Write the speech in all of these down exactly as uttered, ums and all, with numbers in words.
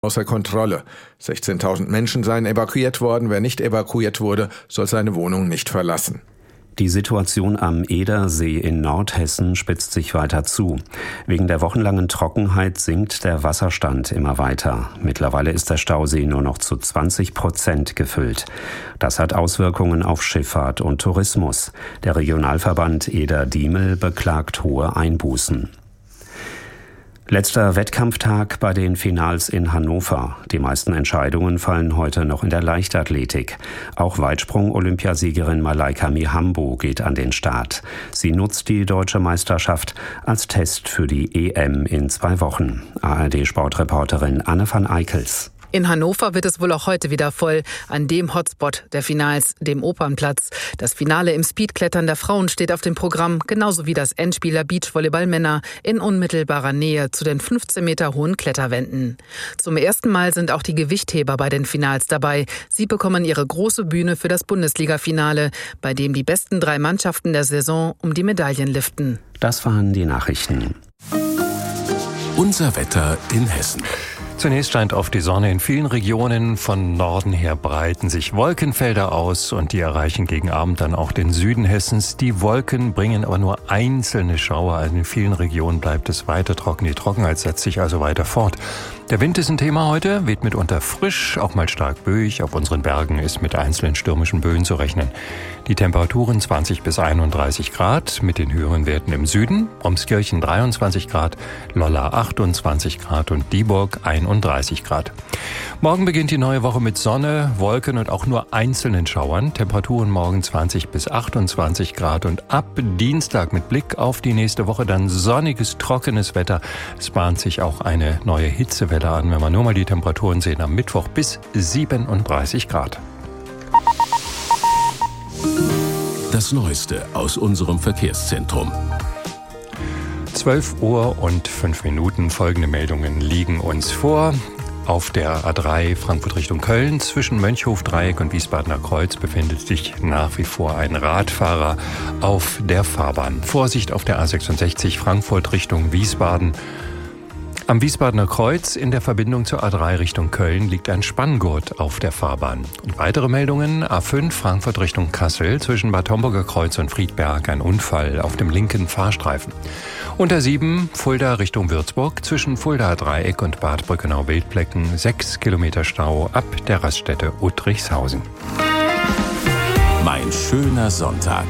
außer Kontrolle. sechzehntausend Menschen seien evakuiert worden. Wer nicht evakuiert wurde, soll seine Wohnung nicht verlassen. Die Situation am Edersee in Nordhessen spitzt sich weiter zu. Wegen der wochenlangen Trockenheit sinkt der Wasserstand immer weiter. Mittlerweile ist der Stausee nur noch zu zwanzig Prozent gefüllt. Das hat Auswirkungen auf Schifffahrt und Tourismus. Der Regionalverband Eder-Diemel beklagt hohe Einbußen. Letzter Wettkampftag bei den Finals in Hannover. Die meisten Entscheidungen fallen heute noch in der Leichtathletik. Auch Weitsprung-Olympiasiegerin Malaika Mihambo geht an den Start. Sie nutzt die deutsche Meisterschaft als Test für die E M in zwei Wochen. A R D-Sportreporterin Anne van Eickels. In Hannover wird es wohl auch heute wieder voll, an dem Hotspot der Finals, dem Opernplatz. Das Finale im Speedklettern der Frauen steht auf dem Programm, genauso wie das Endspiel der Beachvolleyball-Männer in unmittelbarer Nähe zu den fünfzehn Meter hohen Kletterwänden. Zum ersten Mal sind auch die Gewichtheber bei den Finals dabei. Sie bekommen ihre große Bühne für das Bundesliga-Finale, bei dem die besten drei Mannschaften der Saison um die Medaillen liften. Das waren die Nachrichten. Unser Wetter in Hessen. Zunächst scheint oft die Sonne in vielen Regionen. Von Norden her breiten sich Wolkenfelder aus und die erreichen gegen Abend dann auch den Süden Hessens. Die Wolken bringen aber nur einzelne Schauer. Also in vielen Regionen bleibt es weiter trocken. Die Trockenheit setzt sich also weiter fort. Der Wind ist ein Thema heute, weht mitunter frisch, auch mal stark böig. Auf unseren Bergen ist mit einzelnen stürmischen Böen zu rechnen. Die Temperaturen zwanzig bis einunddreißig Grad, mit den höheren Werten im Süden. Bromskirchen dreiundzwanzig Grad, Lolla achtundzwanzig Grad und Dieburg einunddreißig Grad. Morgen beginnt die neue Woche mit Sonne, Wolken und auch nur einzelnen Schauern. Temperaturen morgen zwanzig bis achtundzwanzig Grad und ab Dienstag mit Blick auf die nächste Woche dann sonniges, trockenes Wetter. Es bahnt sich auch eine neue Hitzewelle an, wenn wir nur mal die Temperaturen sehen, am Mittwoch bis siebenunddreißig Grad. Das Neueste aus unserem Verkehrszentrum. zwölf Uhr und fünf Minuten. Folgende Meldungen liegen uns vor. Auf der A drei Frankfurt Richtung Köln zwischen Mönchhof-Dreieck und Wiesbadener Kreuz befindet sich nach wie vor ein Radfahrer auf der Fahrbahn. Vorsicht auf der A sechsundsechzig Frankfurt Richtung Wiesbaden. Am Wiesbadener Kreuz in der Verbindung zur A drei Richtung Köln liegt ein Spanngurt auf der Fahrbahn. Und weitere Meldungen: A fünf Frankfurt Richtung Kassel zwischen Bad Homburger Kreuz und Friedberg ein Unfall auf dem linken Fahrstreifen. Und A sieben Fulda Richtung Würzburg zwischen Fuldaer Dreieck und Bad Brückenau-Wildplecken sechs Kilometer Stau ab der Raststätte Uttrichshausen. Mein schöner Sonntag.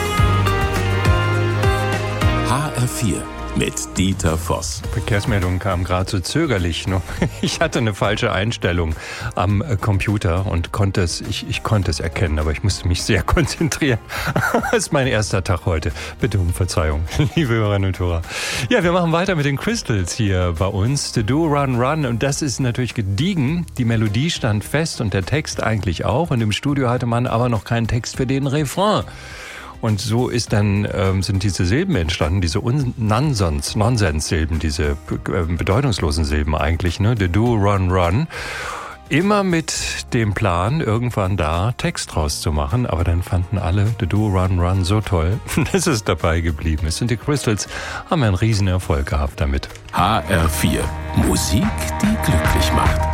H R vier mit Dieter Voss. Verkehrsmeldung kam gerade so zögerlich. Ne? Ich hatte eine falsche Einstellung am Computer und konnte es, ich, ich konnte es erkennen, aber ich musste mich sehr konzentrieren. Das ist mein erster Tag heute. Bitte um Verzeihung, liebe Hörerinnen und Hörer. Ja, wir machen weiter mit den Crystals hier bei uns. To Do, Run, Run. Und das ist natürlich gediegen. Die Melodie stand fest und der Text eigentlich auch. Und im Studio hatte man aber noch keinen Text für den Refrain. Und so ist dann, ähm, sind diese Silben entstanden, diese Nonsens, Nonsens-Silben, diese äh, bedeutungslosen Silben eigentlich, ne? The Do, Run, Run. Immer mit dem Plan, irgendwann da Text draus zu machen. Aber dann fanden alle The Do, Run, Run so toll, dass es dabei geblieben ist. Und die Crystals haben einen riesen Erfolg gehabt damit. H R vier. Musik, die glücklich macht.